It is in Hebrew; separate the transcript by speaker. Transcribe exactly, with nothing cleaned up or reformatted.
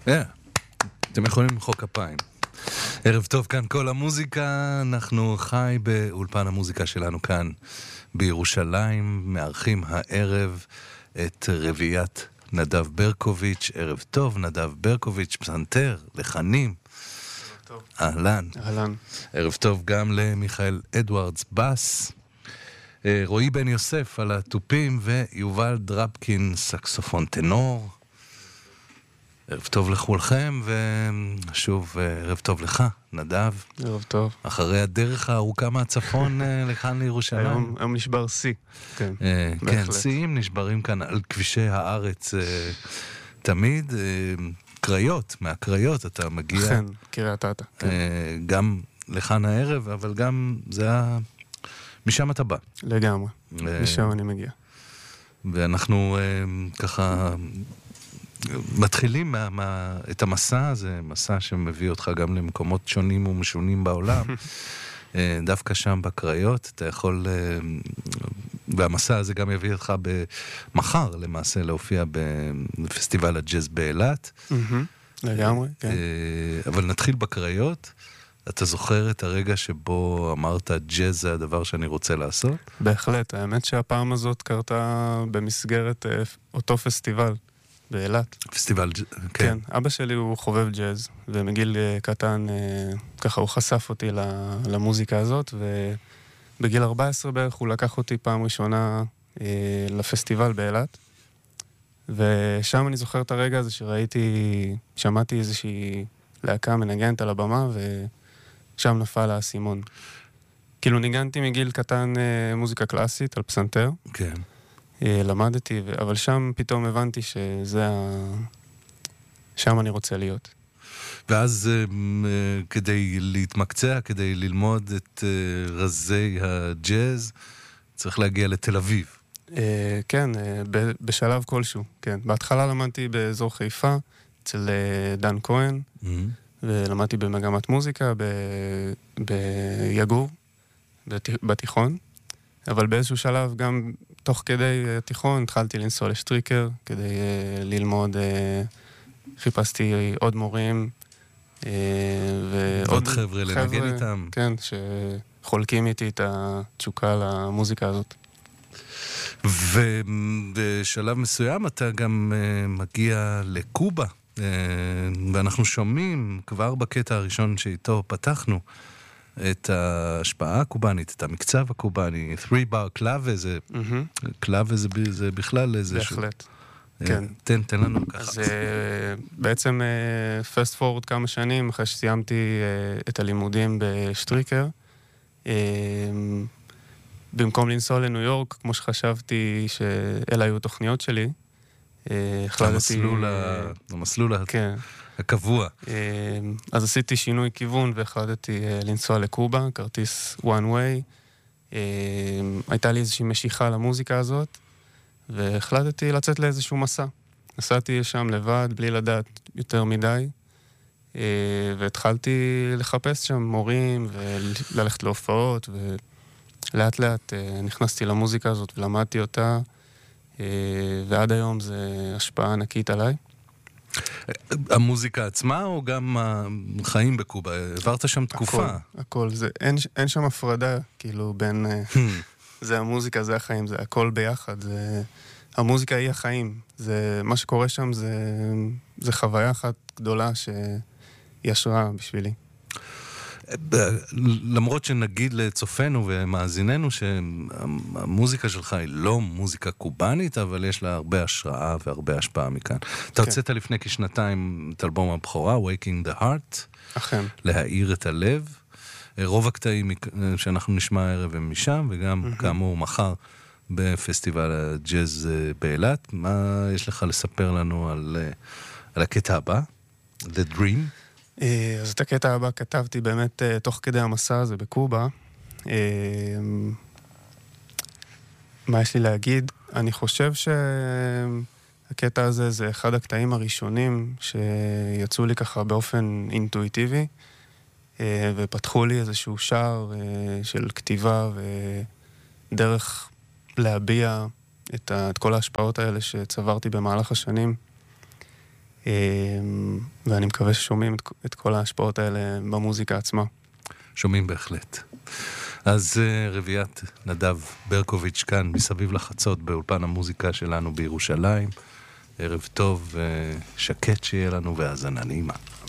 Speaker 1: אתם יכולים למחוא כפיים. ערב טוב, כאן כל המוזיקה, אנחנו חי באולפן המוזיקה שלנו כאן בירושלים, מארחים הערב את רביעיית נדב ברקוביץ'. ערב טוב, נדב ברקוביץ', פסנתר, לחנים. אהלן.
Speaker 2: אהלן.
Speaker 1: ערב טוב גם למיכאל אדוארדס בס, רועי בן יוסף על הטופים ויובל דרבקין סקסופון טנור. ערב טוב לכולכם, ושוב ערב טוב לך, נדב.
Speaker 2: ערב טוב.
Speaker 1: אחרי הדרך הארוכה מהצפון לכאן לירושלים.
Speaker 2: היום, היום נשבר שיא. כן,
Speaker 1: כן, שיאים נשברים כאן על כבישי הארץ תמיד. קריות, מהקריות אתה מגיע.
Speaker 2: כן, קריית אתא.
Speaker 1: גם לכאן הערב, אבל גם זה ה... משם אתה בא.
Speaker 2: לגמרי, משם אני מגיע.
Speaker 1: ואנחנו ככה... מתחילים מה, מה, את המסע הזה, מסע שמביא אותך גם למקומות שונים ומשונים בעולם. דווקא שם בקריות, אתה יכול, והמסע הזה גם יביא אותך במחר, למעשה, להופיע בפסטיבל הג'אז באילת.
Speaker 2: לגמרי, כן.
Speaker 1: אבל נתחיל בקריות. אתה זוכר את הרגע שבו אמרת, ג'אז זה הדבר שאני רוצה לעשות?
Speaker 2: בהחלט, האמת שהפעם הזאת קרתה במסגרת אותו פסטיבל. באילת.
Speaker 1: פסטיבל, כן.
Speaker 2: כן, אבא שלי הוא חובב ג'אז, ומגיל קטן, ככה הוא חשף אותי למוזיקה הזאת, ובגיל ארבע עשרה בערך הוא לקח אותי פעם ראשונה לפסטיבל באילת, ושם אני זוכר את הרגע הזה שראיתי, שמעתי איזושהי להקה מנגנת על הבמה, ושם נפל האסימון. כאילו ניגנתי מגיל קטן מוזיקה קלאסית על פסנתר.
Speaker 1: כן.
Speaker 2: למדתי, אבל שם פתאום הבנתי שזה ה... שם אני רוצה להיות.
Speaker 1: ואז כדי להתמקצע, כדי ללמוד את רזי הג'אז, צריך להגיע לתל אביב.
Speaker 2: כן, בשלב כלשהו, כן. בהתחלה למדתי באזור חיפה, אצל דן כהן, ולמדתי במגמת מוזיקה ביגור, בתיכון. אבל באיזשהו שלב, גם תוך כדי התיכון, התחלתי לנסוע לשטריקר, כדי uh, ללמוד, uh, חיפשתי עוד מורים, uh,
Speaker 1: ועוד חבר'ה לנגן איתם.
Speaker 2: כן, שחולקים איתי את התשוקה למוזיקה הזאת.
Speaker 1: ובשלב מסוים אתה גם uh, מגיע לקובה, uh, ואנחנו שומעים כבר בקטע הראשון שאיתו פתחנו, את ההשפעה הקובנית, את המקצב הקובני, three bar קלאבה, זה, קלאבה זה, זה בכלל איזשהו...
Speaker 2: בהחלט, כן.
Speaker 1: תן, תן לנו ככה.
Speaker 2: אז בעצם, fast forward כמה שנים, אחרי שסיימתי את הלימודים בשטריקר, במקום לנסוע לניו יורק, כמו שחשבתי שאלה היו תוכניות שלי, החלטתי...
Speaker 1: המסלול הקבוע.
Speaker 2: אז עשיתי שינוי כיוון והחלטתי לנסוע לקובה, כרטיס one way. הייתה לי איזושהי משיכה למוזיקה הזאת, והחלטתי לצאת לאיזשהו מסע. נסעתי שם לבד, בלי לדעת יותר מדי, והתחלתי לחפש שם מורים וללכת להופעות, ולאט לאט נכנסתי למוזיקה הזאת ולמדתי אותה, ועד היום זה השפעה ענקית עליי.
Speaker 1: המוזיקה עצמה או גם החיים בקובה? עברת שם תקופה.
Speaker 2: הכל, הכל. זה, אין, אין שם הפרדה, כאילו, בין... זה המוזיקה, זה החיים, זה הכל ביחד. זה, המוזיקה היא החיים. זה, מה שקורה שם זה, זה חוויה אחת גדולה שהיא השראה בשבילי.
Speaker 1: למרות שנגיד לצופנו ומאזיננו שהמוזיקה שלך היא לא מוזיקה קובנית, אבל יש לה הרבה השראה והרבה השפעה מכאן. אתה הוצאת לפני כשנתיים את אלבום הבכורה, Waking the Heart,
Speaker 2: אכן.
Speaker 1: להאיר את הלב. רוב הקטעים שאנחנו נשמע הערב הם משם, וגם כאמור מחר בפסטיבל הג'אז באילת. מה יש לך לספר לנו על, על הקטע הבא? The Dream?
Speaker 2: אז את הקטע הבא כתבתי באמת תוך כדי המסע הזה בקובה. מה יש לי להגיד? אני חושב שהקטע הזה זה אחד הקטעים הראשונים שיצאו לי ככה באופן אינטואיטיבי, ופתחו לי איזשהו שער של כתיבה ודרך להביע את כל ההשפעות האלה שצברתי במהלך השנים. ואני מקווה ששומעים את, את כל ההשפעות האלה במוזיקה עצמה.
Speaker 1: שומעים בהחלט. אז רביעיית נדב ברקוביץ' כאן מסביב לחצות באולפן המוזיקה שלנו בירושלים. ערב טוב ושקט שיהיה לנו והאזנה נעימה.